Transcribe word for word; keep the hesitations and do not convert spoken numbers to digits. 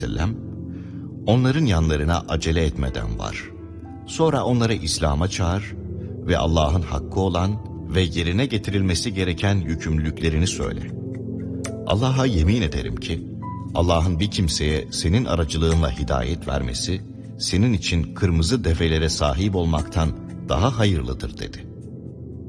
sellem, onların yanlarına acele etmeden var. Sonra onları İslam'a çağır ve Allah'ın hakkı olan ve yerine getirilmesi gereken yükümlülüklerini söyle. Allah'a yemin ederim ki, Allah'ın bir kimseye senin aracılığınla hidayet vermesi, senin için kırmızı develere sahip olmaktan daha hayırlıdır dedi.